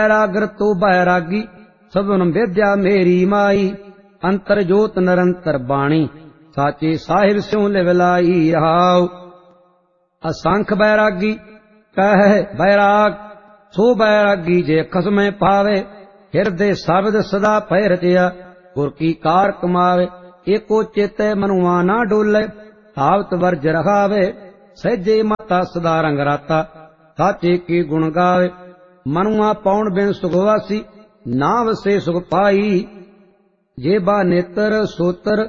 बैरागर तो बैरागी सबन विद्या मेरी माई। अंतर जोत निरंतर बाणी साचे साहिब स्यों लिवलाई। हाउ असंख बैरागी कह बैराग सो बैरागी जे खसमें पावे। हिरदे शब्द सदा पै रचिया गुर की कार कमावे। एको चेते मनुआ ना डोले धावत वर्ज रखावे। सहजे माता सदा रंग राता साचे की गुण गावे। मनुआ पौण बिन सुखवासी ना वसे सुख पाई। जे बा नेत्र सोतर